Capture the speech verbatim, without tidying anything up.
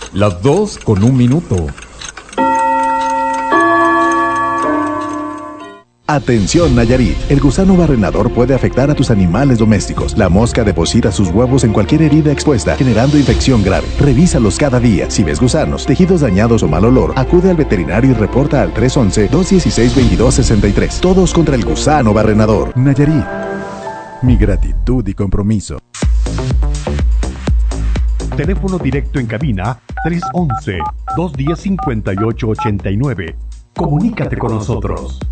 Las dos con un minuto. Atención Nayarit, el gusano barrenador puede afectar a tus animales domésticos. La mosca deposita sus huevos en cualquier herida expuesta, generando infección grave. Revísalos cada día. Si ves gusanos, tejidos dañados o mal olor, acude al veterinario y reporta al tres once, dos dieciséis, veintidós sesenta y tres. Todos contra el gusano barrenador. Nayarit, mi gratitud y compromiso. Teléfono directo en cabina tres once, dos diez, cincuenta y ocho ochenta y nueve. Comunícate con nosotros.